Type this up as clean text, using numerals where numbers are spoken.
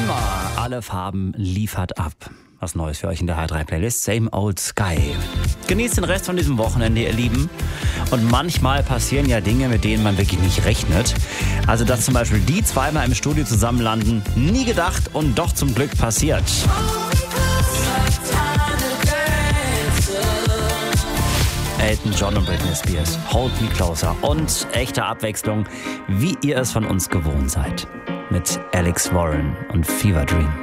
Immer alle Farben liefert ab. Was Neues für euch in der H3-Playlist. Same Old Sky. Genießt den Rest von diesem Wochenende, ihr Lieben. Und manchmal passieren ja Dinge, mit denen man wirklich nicht rechnet. Also, dass zum Beispiel die zweimal im Studio zusammenlanden, nie gedacht und doch zum Glück passiert. Elton John und Britney Spears, Hold Me Closer. Und echte Abwechslung, wie ihr es von uns gewohnt seid. Mit Alex Warren und Fever Dream.